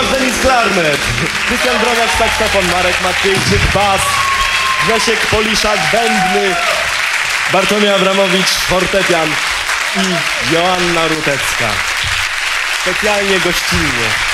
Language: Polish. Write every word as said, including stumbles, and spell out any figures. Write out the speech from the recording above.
Tomasz Denis klarnet, Krystian Drogacz saksofon, Marek Matwiejczyk bas, Grzesiek Poliszak bębny, Bartłomiej Abramowicz fortepian i Joanna Rutecka. Specjalnie gościnnie.